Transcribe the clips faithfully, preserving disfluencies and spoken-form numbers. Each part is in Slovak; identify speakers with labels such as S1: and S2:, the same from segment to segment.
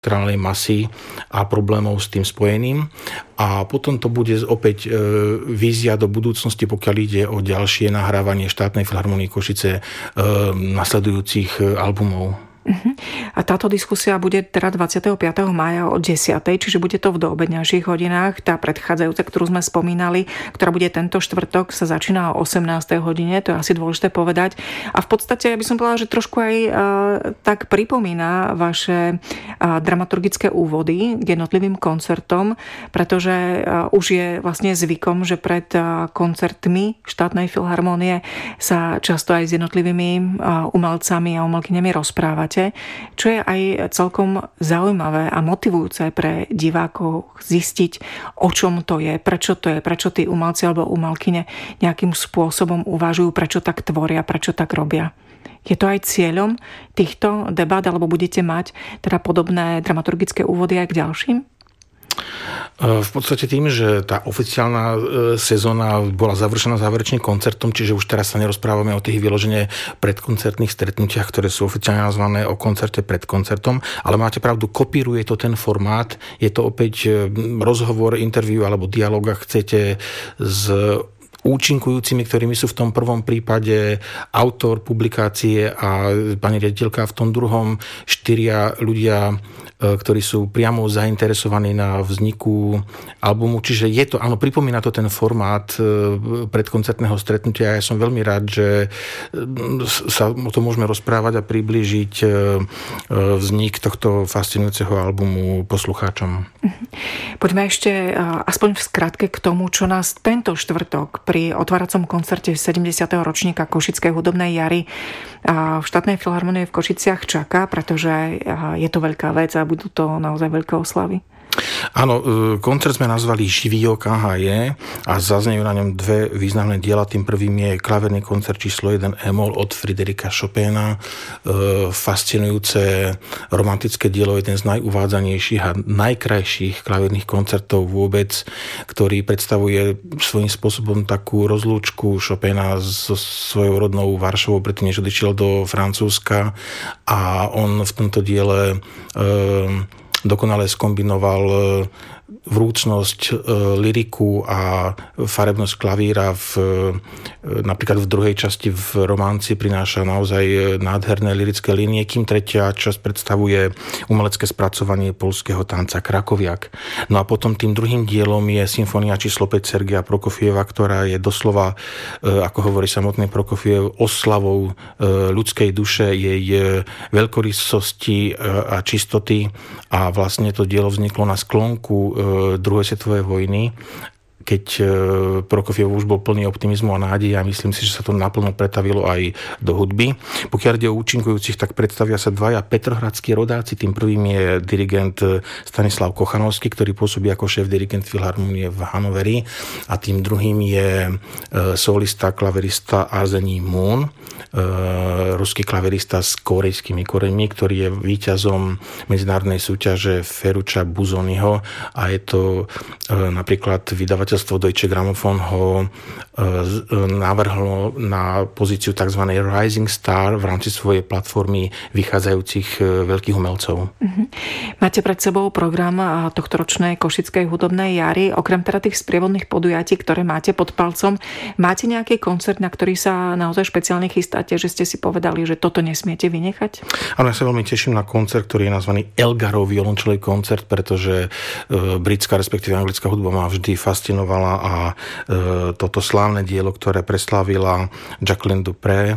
S1: teatrálnej masy a problémov s tým spojeným. A potom to bude opäť e, vízia do budúcnosti, pokiaľ ide o ďalšie nahrávanie Štátnej filharmonie Košice e, nasledujúcich e, albumov.
S2: Uh-huh. A táto diskusia bude teda dvadsiateho piateho mája o desiatej, čiže bude to v doobedňajších hodinách. Tá predchádzajúca, ktorú sme spomínali, ktorá bude tento štvrtok, sa začína o osemnástej hodine, to je asi dôležité povedať. A v podstate, ja by som povedala, že trošku aj uh, tak pripomína vaše uh, dramaturgické úvody k jednotlivým koncertom, pretože uh, už je vlastne zvykom, že pred uh, koncertmi Štátnej filharmonie sa často aj s jednotlivými uh, umelcami a umelkyňami rozprávať, čo je aj celkom zaujímavé a motivujúce pre divákov zistiť, o čom to je, prečo to je, prečo tí umelci alebo umelkyne nejakým spôsobom uvažujú, prečo tak tvoria, prečo tak robia. Je to aj cieľom týchto debát, alebo budete mať teda podobné dramaturgické úvody aj k ďalším?
S1: V podstate tým, že tá oficiálna sezóna bola završená záverečným koncertom, čiže už teraz sa nerozprávame o tých vyložene predkoncertných stretnutiach, ktoré sú oficiálne nazvané o koncerte pred koncertom, ale máte pravdu, kopíruje to ten formát, je to opäť rozhovor, interview alebo dialog, ak chcete, s účinkujúcimi, ktorými sú v tom prvom prípade autor publikácie a pani riaditeľka, v tom druhom štyria ľudia, ktorí sú priamo zainteresovaní na vzniku albumu. Čiže je to, áno, pripomína to ten formát predkoncertného stretnutia. Ja som veľmi rád, že sa o tom môžeme rozprávať a priblížiť vznik tohto fascinujúceho albumu poslucháčom.
S2: Poďme ešte aspoň v skratke k tomu, čo nás tento štvrtok pri otváracom koncerte sedemdesiateho ročníka Košickej hudobnej jary v Štátnej filharmonie v Košiciach čaká, pretože je to veľká vec a budú to naozaj veľké oslavy.
S1: Áno, koncert sme nazvali Živý ká há jé a zaznejú na ňom dve významné diela. Tým prvým je klaverný koncert číslo jeden E-moll od Friderika Chopina. Fascinujúce romantické dielo, jeden z najuvádzanejších a najkrajších klaverných koncertov vôbec, ktorý predstavuje svojím spôsobom takú rozlúčku Chopina so svojou rodnou Varšavou, predtým než odišiel do Francúzska, a on v tomto diele e, dokonale skombinoval vrúcnosť, lyriku a farebnosť klavíra. V, napríklad v druhej časti v románci prináša naozaj nádherné lyrické línie, kým tretia časť predstavuje umelecké spracovanie poľského tanca Krakowiak. No a potom tým druhým dielom je symfónia číslo päť Sergeja Prokofieva, ktorá je doslova, ako hovorí samotný Prokofiev, oslavou ľudskej duše, jej veľkorysosti a čistoty, a vlastne to dielo vzniklo na sklonku druhej svetovej vojny, keď Prokofiev už bol plný optimizmu a nádeje, a myslím si, že sa to naplno pretavilo aj do hudby. Pokiaľ ide o účinkujúcich, tak predstavia sa dvaja petrohradskí rodáci. Tým prvým je dirigent Stanislav Kochanovský, ktorý pôsobí ako šéf dirigent Filharmonie v Hanoveri, a tým druhým je solista, klaverista Arsení Moon, ruský klaverista s korejskými koreňmi, ktorý je víťazom medzinárodnej súťaže Ferruccia Busoniho, a je to napríklad vydavateľstvo Deutsche Grammophon ho navrhlo na pozíciu tzv. Rising Star v rámci svojej platformy vychádzajúcich veľkých umelcov. Uh-huh.
S2: Máte pred sebou program tohtoročnej Košickej hudobnej jary. Okrem teda tých sprievodných podujatí, ktoré máte pod palcom, máte nejaký koncert, na ktorý sa naozaj špeciálne chystáte, že ste si povedali, že toto nesmiete vynechať?
S1: Áno, ja sa veľmi teším na koncert, ktorý je nazvaný Elgarov violončelový koncert, pretože britská, respektíve anglická hudba ma vždy fascinovala, a toto slávne dielo, ktoré preslávila Jacqueline du Pré,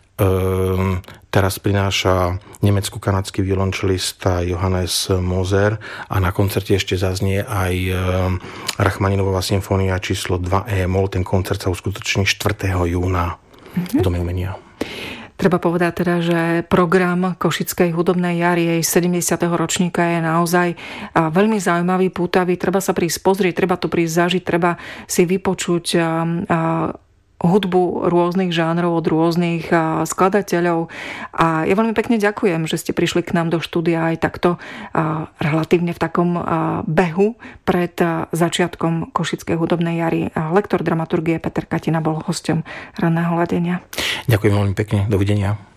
S1: teraz prináša nemecko-kanadský violončelista Johannes Moser, a na koncerte ešte zaznie aj Rachmaninová symfónia číslo dva E-moll. Ten koncert sa uskutoční štvrtého júna v Dome umenia.
S2: Treba povedať teda, že program Košickej hudobnej jary jej sedemdesiateho ročníka je naozaj veľmi zaujímavý, pútavý. Treba sa prísť pozrieť, treba to prísť zažiť, treba si vypočuť hudbu rôznych žánrov od rôznych skladateľov. A ja veľmi pekne ďakujem, že ste prišli k nám do štúdia aj takto relatívne v takom behu pred začiatkom Košickej hudobnej jary. Lektor dramaturgie Peter Katina bol hosťom Ranného ladenia.
S1: Ďakujem veľmi pekne. Dovidenia.